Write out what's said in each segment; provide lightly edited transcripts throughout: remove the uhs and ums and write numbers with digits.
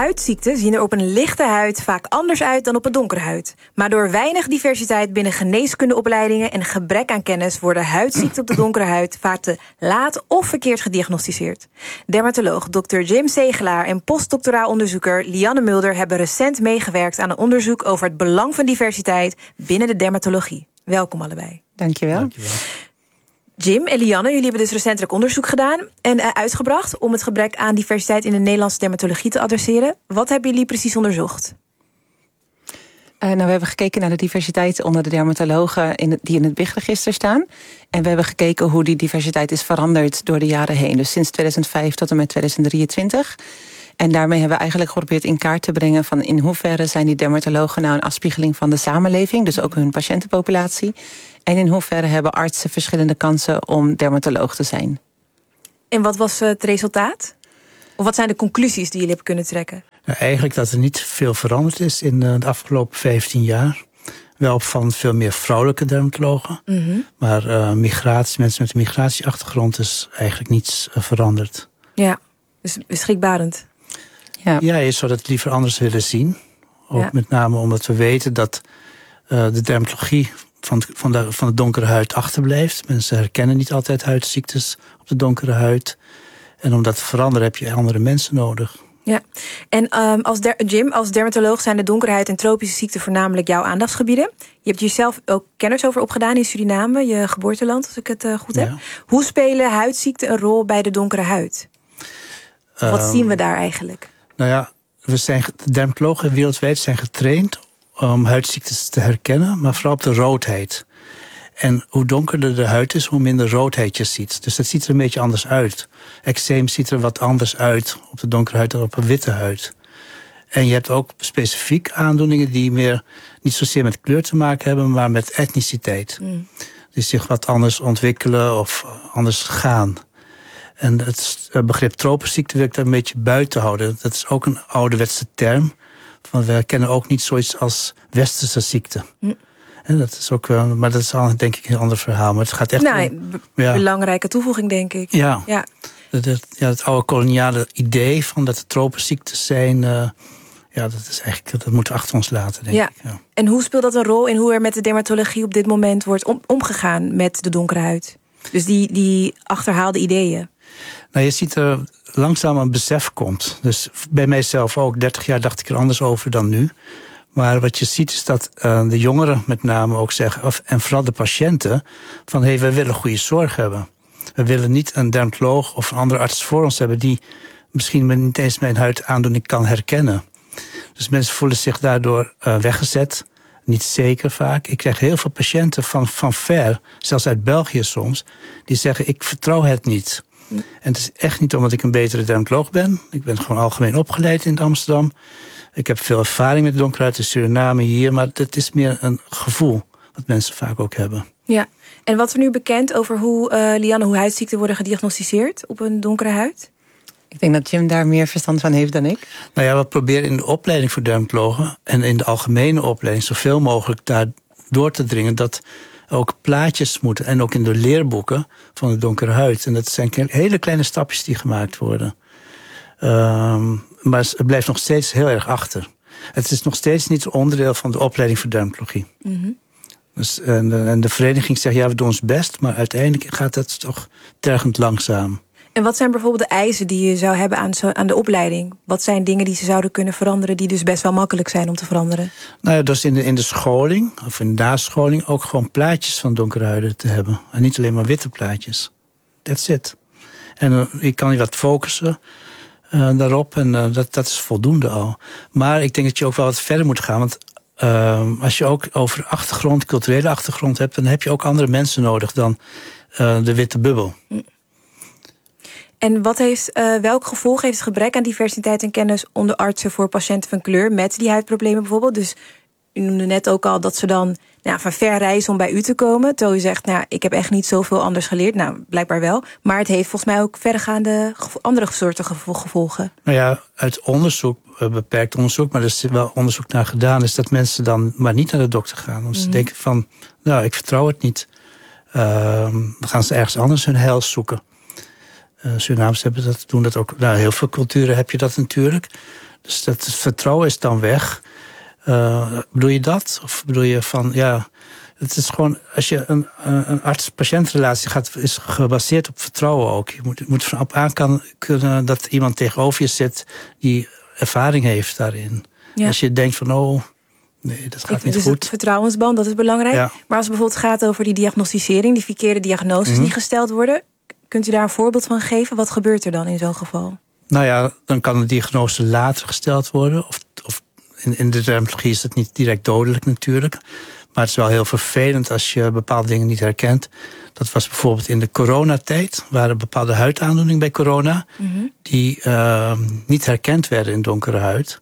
Huidziekten zien er op een lichte huid vaak anders uit dan op een donkere huid. Maar door weinig diversiteit binnen geneeskundeopleidingen en gebrek aan kennis worden huidziekten op de donkere huid vaak te laat of verkeerd gediagnosticeerd. Dermatoloog Dr. Jim Zegelaar en postdoctoraal onderzoeker Lianne Mulder hebben recent meegewerkt aan een onderzoek over het belang van diversiteit binnen de dermatologie. Welkom allebei. Dankjewel. Jim en Lianne, jullie hebben dus recentelijk onderzoek gedaan en uitgebracht om het gebrek aan diversiteit in de Nederlandse dermatologie te adresseren. Wat hebben jullie precies onderzocht? We hebben gekeken naar de diversiteit onder de dermatologen die in het BIG-register staan. En we hebben gekeken hoe die diversiteit is veranderd door de jaren heen. Dus sinds 2005 tot en met 2023. En daarmee hebben we eigenlijk geprobeerd in kaart te brengen van in hoeverre zijn die dermatologen nou een afspiegeling van de samenleving, dus ook hun patiëntenpopulatie. En in hoeverre hebben artsen verschillende kansen om dermatoloog te zijn. En wat was het resultaat? Of wat zijn de conclusies die jullie hebben kunnen trekken? Nou, eigenlijk dat er niet veel veranderd is in de afgelopen 15 jaar. Wel opvallend veel meer vrouwelijke dermatologen. Mm-hmm. Maar mensen met een migratieachtergrond is eigenlijk niets veranderd. Ja, dus schrikbarend. Ja, je zou dat liever anders willen zien. Ook met name omdat we weten dat de dermatologie van de donkere huid achterblijft. Mensen herkennen niet altijd huidziektes op de donkere huid. En om dat te veranderen heb je andere mensen nodig. Ja, en Jim, als dermatoloog zijn de donkere huid en tropische ziekten voornamelijk jouw aandachtsgebieden. Je hebt jezelf ook kennis over opgedaan in Suriname, je geboorteland, als ik het goed heb. Ja. Hoe spelen huidziekten een rol bij de donkere huid? Wat zien we daar eigenlijk? Nou ja, de dermatologen wereldwijd zijn getraind om huidziektes te herkennen, maar vooral op de roodheid. En hoe donkerder de huid is, hoe minder roodheid je ziet. Dus dat ziet er een beetje anders uit. Eczeem ziet er wat anders uit op de donkere huid dan op een witte huid. En je hebt ook specifiek aandoeningen die meer niet zozeer met kleur te maken hebben, maar met etniciteit. Die zich wat anders ontwikkelen of anders gaan. En het begrip tropenziekte wil ik daar een beetje buiten houden. Dat is ook een ouderwetse term. Want we kennen ook niet zoiets als westerse ziekte. En dat is ook wel, maar dat is al, denk ik, een ander verhaal. Maar het gaat echt belangrijke toevoeging, denk ik. Ja. Het oude koloniale idee van dat er tropenziektes zijn, dat moeten we achter ons laten, denk ik. Ja. En hoe speelt dat een rol in hoe er met de dermatologie op dit moment wordt omgegaan met de donkere huid? Dus die achterhaalde ideeën. Nou, je ziet er langzaam een besef komt. Dus bij mijzelf ook. 30 jaar dacht ik er anders over dan nu. Maar wat je ziet is dat de jongeren met name ook zeggen, en vooral de patiënten, van we willen goede zorg hebben. We willen niet een dermatoloog of een andere arts voor ons hebben die misschien niet eens mijn huidaandoening kan herkennen. Dus mensen voelen zich daardoor weggezet. Niet zeker vaak. Ik krijg heel veel patiënten van ver, zelfs uit België soms, die zeggen ik vertrouw het niet. En het is echt niet omdat ik een betere dermatoloog ben. Ik ben gewoon algemeen opgeleid in Amsterdam. Ik heb veel ervaring met de donkere huid in Suriname hier, maar het is meer een gevoel wat mensen vaak ook hebben. Ja, en wat er nu bekend over hoe huidziekten worden gediagnosticeerd op een donkere huid? Ik denk dat Jim daar meer verstand van heeft dan ik. Nou ja, we proberen in de opleiding voor dermatologen en in de algemene opleiding zoveel mogelijk daar door te dringen dat ook plaatjes moeten en ook in de leerboeken van de donkere huid. En dat zijn hele kleine stapjes die gemaakt worden. Maar het blijft nog steeds heel erg achter. Het is nog steeds niet onderdeel van de opleiding voor dermatologie. Mm-hmm. Dus, en de vereniging zegt, we doen ons best, maar uiteindelijk gaat het toch tergend langzaam. En wat zijn bijvoorbeeld de eisen die je zou hebben aan de opleiding? Wat zijn dingen die ze zouden kunnen veranderen die dus best wel makkelijk zijn om te veranderen? Nou ja, dus in de scholing, of in de nascholing, ook gewoon plaatjes van donkere huiden te hebben. En niet alleen maar witte plaatjes. That's it. En je kan je wat focussen daarop en dat is voldoende al. Maar ik denk dat je ook wel wat verder moet gaan, want als je ook over culturele achtergrond hebt, dan heb je ook andere mensen nodig dan de witte bubbel. En welk gevolg heeft het gebrek aan diversiteit en kennis onder artsen voor patiënten van kleur met die huidproblemen bijvoorbeeld? Dus u noemde net ook al dat ze dan van ver reizen om bij u te komen. Terwijl u zegt, ik heb echt niet zoveel anders geleerd. Nou, blijkbaar wel. Maar het heeft volgens mij ook verregaande andere soorten gevolgen. Nou ja, uit onderzoek, beperkt onderzoek, maar er is wel onderzoek naar gedaan, is dat mensen dan maar niet naar de dokter gaan. Omdat ze denken van, ik vertrouw het niet. Dan gaan ze ergens anders hun heil zoeken. Surinamers doen dat ook. Nou, heel veel culturen heb je dat natuurlijk. Dus dat vertrouwen is dan weg. Bedoel je dat? Of bedoel je van, ja... Het is gewoon, als je een arts-patiëntrelatie gaat, is gebaseerd op vertrouwen ook. Je moet van op aan kunnen dat iemand tegenover je zit die ervaring heeft daarin. Ja. Als je denkt van, nee, dat gaat niet dus goed. Het vertrouwensband, dat is belangrijk. Ja. Maar als het bijvoorbeeld gaat over die diagnosticering, die verkeerde diagnoses die gesteld worden, kunt u daar een voorbeeld van geven? Wat gebeurt er dan in zo'n geval? Nou ja, dan kan de diagnose later gesteld worden. Of in de dermatologie is het niet direct dodelijk natuurlijk. Maar het is wel heel vervelend als je bepaalde dingen niet herkent. Dat was bijvoorbeeld in de coronatijd. Er waren bepaalde huidaandoeningen bij corona die niet herkend werden in donkere huid.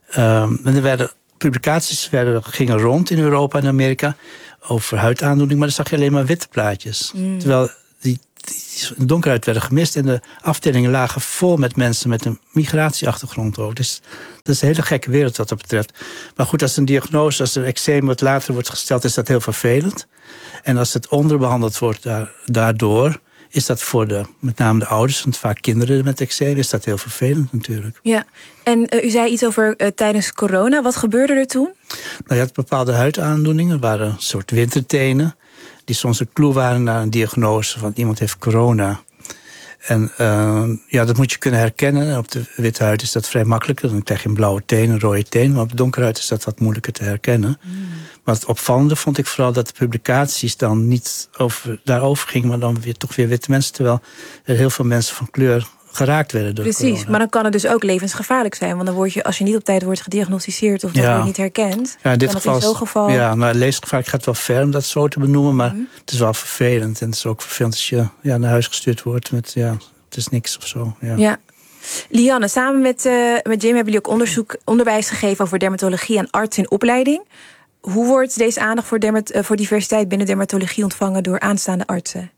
En er werden publicaties gingen rond in Europa en Amerika over huidaandoening, maar dan zag je alleen maar witte plaatjes. Terwijl die in donkerhuid werden gemist en de afdelingen lagen vol met mensen met een migratieachtergrond ook. Dus dat is een hele gekke wereld wat dat betreft. Maar goed, als een diagnose, als een eczeem wat later wordt gesteld, is dat heel vervelend. En als het onderbehandeld wordt daardoor, is dat voor met name de ouders, want vaak kinderen met eczeem, is dat heel vervelend natuurlijk. Ja, en u zei iets over tijdens corona. Wat gebeurde er toen? Nou, je had bepaalde huidaandoeningen, waren een soort wintertenen, die soms een clue waren naar een diagnose van iemand heeft corona. En dat moet je kunnen herkennen. Op de witte huid is dat vrij makkelijk. Dan krijg je een blauwe teen, een rode teen. Maar op de donkere huid is dat wat moeilijker te herkennen. Maar het opvallende vond ik vooral dat de publicaties dan niet daarover gingen, maar dan toch weer witte mensen. Terwijl er heel veel mensen van kleur geraakt werden door Precies, corona. maar dan kan het dus ook levensgevaarlijk zijn. Want dan word je, als je niet op tijd wordt gediagnosticeerd of dat wordt niet herkend, in dit geval, in zo'n geval. Ja, maar levensgevaarlijk gaat wel ver om dat zo te benoemen, maar het is wel vervelend. En het is ook vervelend als je naar huis gestuurd wordt met het is niks of zo. Ja. Lianne, samen met Jim hebben jullie ook onderwijs gegeven over dermatologie aan artsen in opleiding. Hoe wordt deze aandacht voor diversiteit binnen dermatologie ontvangen door aanstaande artsen?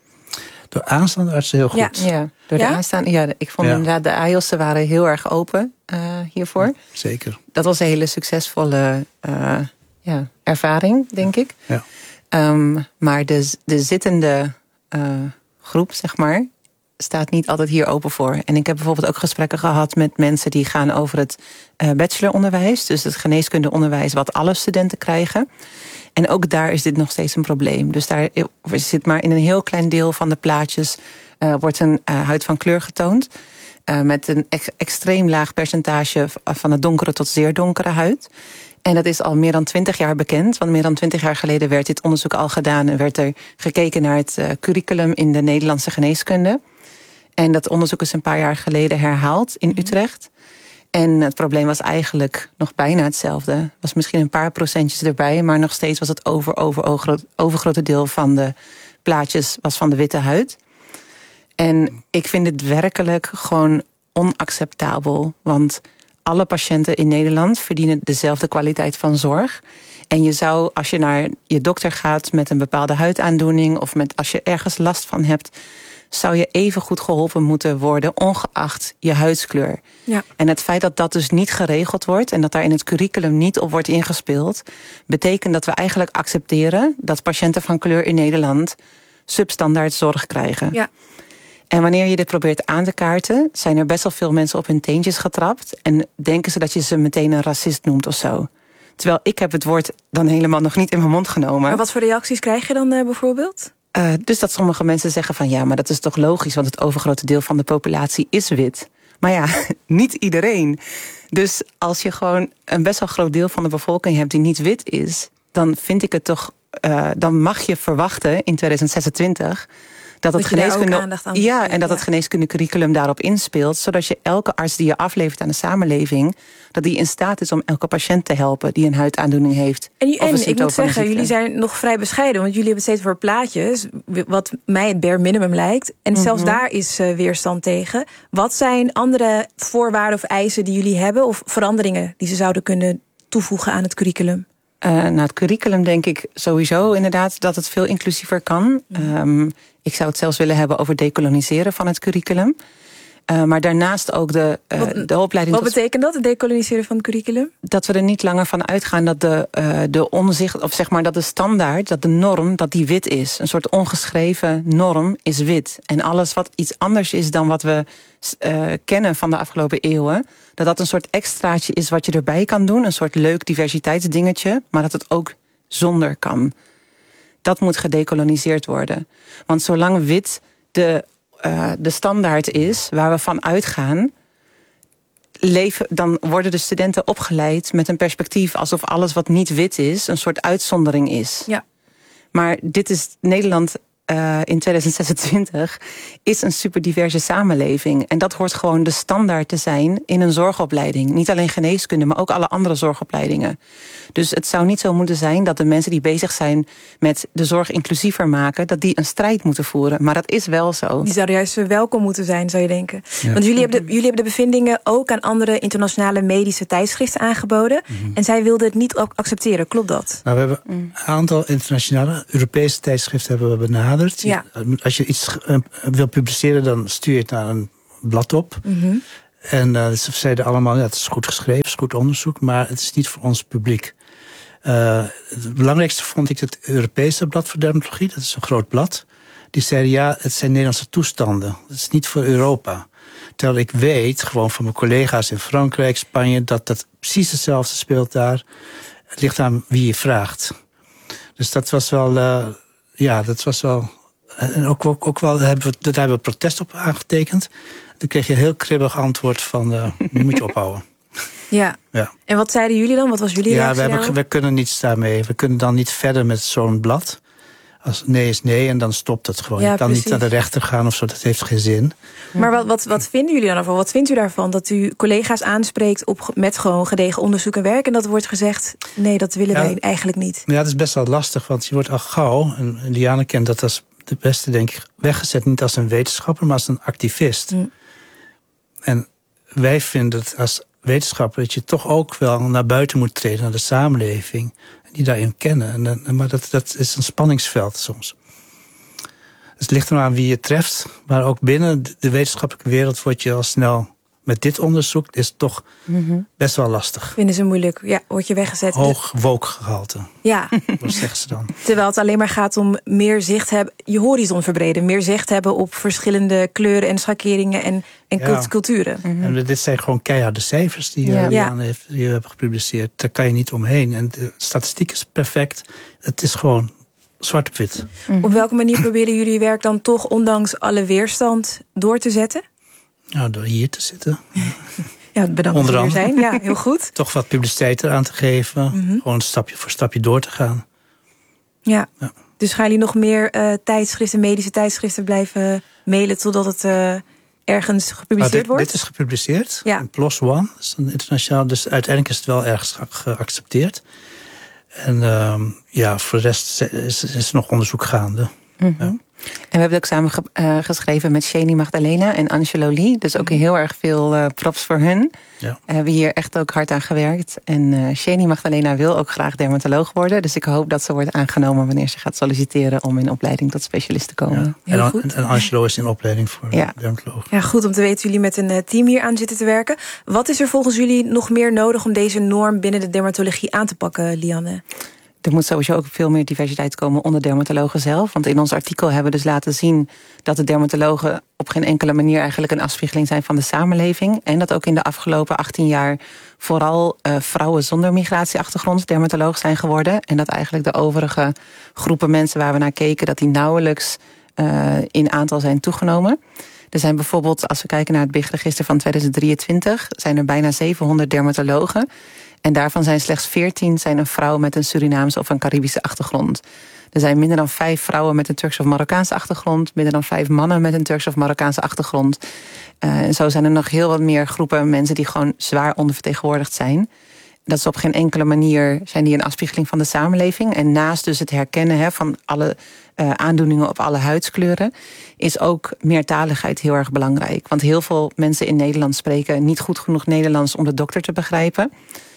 Door aanstaande artsen heel goed. Ja, door de aanstaande. Ja, ik vond inderdaad de AIOS'en waren heel erg open hiervoor. Ja, zeker. Dat was een hele succesvolle ervaring, denk ik. Ja. Maar de zittende groep, zeg maar, staat niet altijd hier open voor. En ik heb bijvoorbeeld ook gesprekken gehad met mensen die gaan over het bacheloronderwijs, dus het geneeskundeonderwijs wat alle studenten krijgen. En ook daar is dit nog steeds een probleem. Dus daar zit maar in een heel klein deel van de plaatjes wordt een huid van kleur getoond. Met een extreem laag percentage van het donkere tot zeer donkere huid. En dat is al meer dan 20 jaar bekend. Want meer dan 20 jaar geleden werd dit onderzoek al gedaan en werd er gekeken naar het curriculum in de Nederlandse geneeskunde. En dat onderzoek is een paar jaar geleden herhaald in Utrecht. En het probleem was eigenlijk nog bijna hetzelfde. Er was misschien een paar procentjes erbij, maar nog steeds was het overgrote deel van de plaatjes was van de witte huid. En ik vind het werkelijk gewoon onacceptabel. Want alle patiënten in Nederland verdienen dezelfde kwaliteit van zorg. En je zou, als je naar je dokter gaat met een bepaalde huidaandoening of als je ergens last van hebt, zou je even goed geholpen moeten worden, ongeacht je huidskleur. Ja. En het feit dat dat dus niet geregeld wordt en dat daar in het curriculum niet op wordt ingespeeld, betekent dat we eigenlijk accepteren dat patiënten van kleur in Nederland substandaard zorg krijgen. Ja. En wanneer je dit probeert aan te kaarten, zijn er best wel veel mensen op hun teentjes getrapt en denken ze dat je ze meteen een racist noemt of zo. Terwijl ik heb het woord dan helemaal nog niet in mijn mond genomen. Maar wat voor reacties krijg je dan bijvoorbeeld? Dus dat sommige mensen zeggen van ja, maar dat is toch logisch, want het overgrote deel van de populatie is wit. Maar ja, niet iedereen. Dus als je gewoon een best wel groot deel van de bevolking hebt die niet wit is, dan vind ik het toch, dan mag je verwachten in 2026 dat het het geneeskundecurriculum daarop inspeelt, zodat je elke arts die je aflevert aan de samenleving, dat die in staat is om elke patiënt te helpen die een huidaandoening heeft. En ik moet zeggen, jullie zijn nog vrij bescheiden, want jullie hebben steeds voor plaatjes, wat mij het bare minimum lijkt. En zelfs daar is weerstand tegen. Wat zijn andere voorwaarden of eisen die jullie hebben, of veranderingen die ze zouden kunnen toevoegen aan het curriculum? Het curriculum denk ik sowieso inderdaad dat het veel inclusiever kan. Ik zou het zelfs willen hebben over decoloniseren van het curriculum. Maar daarnaast ook de opleiding. Wat betekent dat, het decoloniseren van het curriculum? Dat we er niet langer van uitgaan dat de onzicht, of zeg maar dat de standaard, dat de norm, dat die wit is. Een soort ongeschreven norm is wit. En alles wat iets anders is dan wat we kennen van de afgelopen eeuwen, dat een soort extraatje is wat je erbij kan doen. Een soort leuk diversiteitsdingetje, maar dat het ook zonder kan. Dat moet gedekoloniseerd worden. Want zolang wit de standaard is waar we van uitgaan, dan worden de studenten opgeleid met een perspectief alsof alles wat niet wit is een soort uitzondering is. Ja. Maar dit is Nederland in 2026 is een superdiverse samenleving. En dat hoort gewoon de standaard te zijn in een zorgopleiding. Niet alleen geneeskunde, maar ook alle andere zorgopleidingen. Dus het zou niet zo moeten zijn dat de mensen die bezig zijn met de zorg inclusiever maken, dat die een strijd moeten voeren. Maar dat is wel zo. Die zouden juist welkom moeten zijn, zou je denken. Ja. Want jullie hebben de bevindingen ook aan andere internationale medische tijdschriften aangeboden. Mm-hmm. En zij wilden het niet accepteren, klopt dat? Nou, we hebben een aantal internationale Europese tijdschriften hebben we benaderd. Ja. Als je iets wil publiceren, dan stuur je het naar een blad op. Mm-hmm. En ze zeiden allemaal, ja, het is goed geschreven, het is goed onderzoek, maar het is niet voor ons publiek. Het belangrijkste vond ik het Europese blad voor dermatologie, dat is een groot blad. Die zeiden, ja, het zijn Nederlandse toestanden. Het is niet voor Europa. Terwijl ik weet, gewoon van mijn collega's in Frankrijk, Spanje, dat precies hetzelfde speelt daar. Het ligt aan wie je vraagt. Dus dat was wel, dat was wel. En ook wel, daar hebben we protest op aangetekend. Dan kreeg je een heel kribbig antwoord van, nu moet je ophouden. Ja. En wat zeiden jullie dan? Wat was jullie reactie? Ja, we kunnen niets daarmee. We kunnen dan niet verder met zo'n blad. Als nee is nee en dan stopt het gewoon. Ja, je kan precies niet naar de rechter gaan of zo, dat heeft geen zin. Maar wat vinden jullie dan ervan? Wat vindt u daarvan? Dat u collega's aanspreekt met gewoon gedegen onderzoek en werk en dat wordt gezegd, nee, dat willen wij eigenlijk niet. Ja, dat is best wel lastig, want je wordt al gauw, en Liane kent dat als de beste, denk ik, weggezet niet als een wetenschapper, maar als een activist. En wij vinden het als wetenschapper dat je toch ook wel naar buiten moet treden, naar de samenleving, die daarin kennen. Maar dat is een spanningsveld soms. Dus het ligt er aan wie je treft, maar ook binnen de wetenschappelijke wereld word je al snel met dit onderzoek is toch best wel lastig. Vinden ze moeilijk, ja, word je weggezet. Hoog woke-gehalte. Ja. Wat zeggen ze dan? Terwijl het alleen maar gaat om meer zicht hebben, je horizon verbreden, meer zicht hebben op verschillende kleuren en schakeringen en culturen. En dit zijn gewoon keiharde cijfers die Liane hebben gepubliceerd. Daar kan je niet omheen. En de statistiek is perfect. Het is gewoon zwart op wit. Op welke manier proberen jullie werk dan toch, ondanks alle weerstand, door te zetten? Nou, door hier te zitten. Ja, bedankt voor het hier zijn. Ja, heel goed. Toch wat publiciteit eraan te geven. Gewoon stapje voor stapje door te gaan. Ja. Dus gaan jullie nog meer medische tijdschriften blijven mailen totdat het ergens gepubliceerd wordt? Dit is gepubliceerd. Ja. In PLOS ONE. Dat is een internationaal. Dus uiteindelijk is het wel ergens geaccepteerd. En voor de rest is nog onderzoek gaande. Ja. En we hebben het ook samen geschreven met Shani Magdalena en Angelo Lee. Dus ook heel erg veel props voor hun. Ja. We hebben hier echt ook hard aan gewerkt. En Shani Magdalena wil ook graag dermatoloog worden. Dus ik hoop dat ze wordt aangenomen wanneer ze gaat solliciteren om in opleiding tot specialist te komen. Ja. En Angelo is in opleiding voor dermatoloog. Ja, goed om te weten jullie met een team hier aan zitten te werken. Wat is er volgens jullie nog meer nodig om deze norm binnen de dermatologie aan te pakken, Liane? Er moet sowieso ook veel meer diversiteit komen onder dermatologen zelf. Want in ons artikel hebben we dus laten zien dat de dermatologen op geen enkele manier eigenlijk een afspiegeling zijn van de samenleving. En dat ook in de afgelopen 18 jaar vooral vrouwen zonder migratieachtergrond dermatoloog zijn geworden. En dat eigenlijk de overige groepen mensen waar we naar keken, dat die nauwelijks in aantal zijn toegenomen. Er zijn bijvoorbeeld, als we kijken naar het BIG-register van 2023, zijn er bijna 700 dermatologen. En daarvan zijn slechts 14 een vrouw met een Surinaamse of een Caribische achtergrond. Er zijn minder dan 5 vrouwen met een Turks of Marokkaanse achtergrond. Minder dan 5 mannen met een Turks of Marokkaanse achtergrond. En zo zijn er nog heel wat meer groepen mensen die gewoon zwaar ondervertegenwoordigd zijn. Dat is op geen enkele manier zijn die een afspiegeling van de samenleving. En naast dus het herkennen van alle aandoeningen op alle huidskleuren, is ook meertaligheid heel erg belangrijk. Want heel veel mensen in Nederland spreken niet goed genoeg Nederlands om de dokter te begrijpen.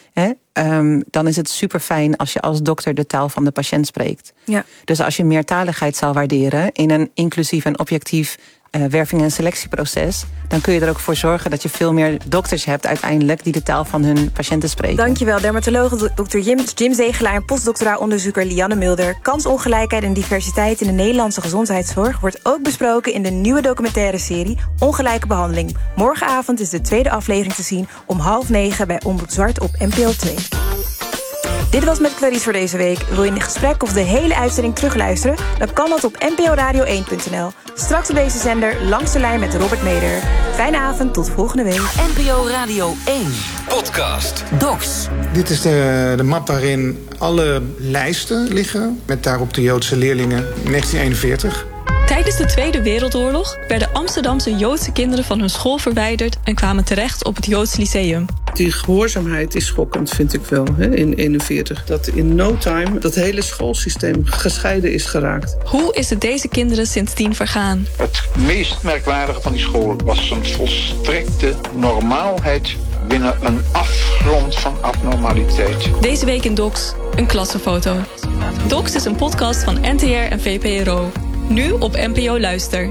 Dan is het super fijn als je als dokter de taal van de patiënt spreekt. Ja. Dus als je meertaligheid zou waarderen in een inclusief en objectief werving- en selectieproces, dan kun je er ook voor zorgen dat je veel meer dokters hebt uiteindelijk die de taal van hun patiënten spreken. Dankjewel, dermatoloog Dr. Jim Zegelaar en postdoctoraal onderzoeker Lianne Mulder. Kansongelijkheid en diversiteit in de Nederlandse gezondheidszorg wordt ook besproken in de nieuwe documentaire serie Ongelijke Behandeling. Morgenavond is de tweede aflevering te zien om 20:30 bij Omroep Zwart op NPO 2. Dit was Met Clarice voor deze week. Wil je in gesprek of de hele uitzending terugluisteren? Dan kan dat op nporadio1.nl. Straks op deze zender Langs de Lijn met Robert Meder. Fijne avond, tot volgende week. NPO Radio 1. Podcast. Docs. Dit is de map waarin alle lijsten liggen, met daarop de Joodse leerlingen 1941. Tijdens de Tweede Wereldoorlog werden Amsterdamse Joodse kinderen van hun school verwijderd en kwamen terecht op het Joods Lyceum. Die gehoorzaamheid is schokkend, vind ik wel, in 41. Dat in no time dat hele schoolsysteem gescheiden is geraakt. Hoe is het deze kinderen sindsdien vergaan? Het meest merkwaardige van die school was een volstrekte normaalheid binnen een afgrond van abnormaliteit. Deze week in Docs, een klassenfoto. Docs is een podcast van NTR en VPRO. Nu op NPO Luister.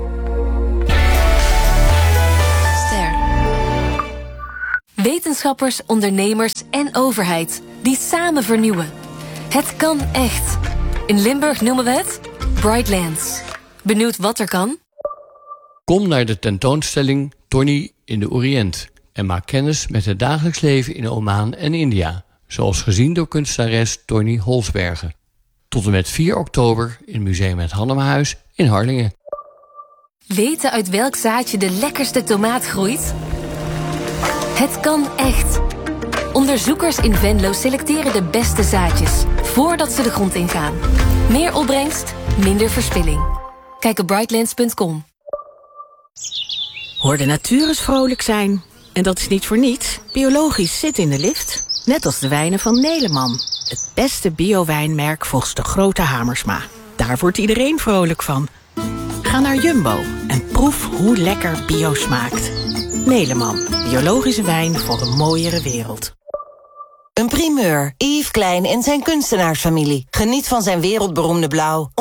Ster. Wetenschappers, ondernemers en overheid die samen vernieuwen. Het kan echt. In Limburg noemen we het Brightlands. Benieuwd wat er kan? Kom naar de tentoonstelling Tony in de Oriënt en maak kennis met het dagelijks leven in Oman en India, zoals gezien door kunstenares Tony Holsbergen. Tot en met 4 oktober in Museum Het Hannemahuis in Harlingen. Weten uit welk zaadje de lekkerste tomaat groeit? Het kan echt. Onderzoekers in Venlo selecteren de beste zaadjes voordat ze de grond ingaan. Meer opbrengst, minder verspilling. Kijk op brightlands.com. Hoor de natuur eens vrolijk zijn. En dat is niet voor niets. Biologisch zit in de lift. Net als de wijnen van Neleman. Het beste bio-wijnmerk volgens de grote Hamersma. Daar wordt iedereen vrolijk van. Ga naar Jumbo en proef hoe lekker bio smaakt. Neleman, biologische wijn voor een mooiere wereld. Een primeur. Yves Klein en zijn kunstenaarsfamilie. Geniet van zijn wereldberoemde blauw.